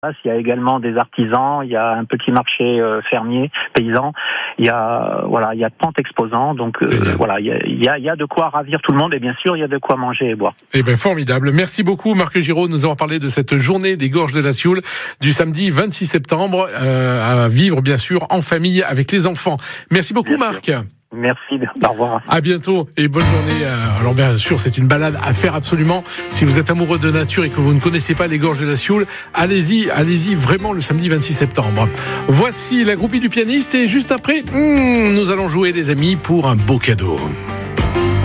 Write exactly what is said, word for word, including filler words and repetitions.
Il y a également des artisans, il y a un petit marché euh, fermier, paysan, il y a voilà, il y a trente exposants, donc euh, voilà, il y, a, il, y a, il y a de quoi ravir tout le monde et bien sûr il y a de quoi manger et boire. Eh bien formidable, merci beaucoup Marc Giraud de nous avoir parlé de cette journée des Gorges de la Sioule du samedi vingt-six septembre, euh, à vivre bien sûr en famille avec les enfants. Merci beaucoup bien Marc. Sûr. Merci, au revoir. À bientôt et bonne journée. Alors bien sûr, c'est une balade à faire absolument. Si vous êtes amoureux de nature et que vous ne connaissez pas les Gorges de la Sioule, allez-y, allez-y vraiment le samedi vingt-six septembre. Voici la groupie du pianiste et juste après, hmm, nous allons jouer les amis pour un beau cadeau.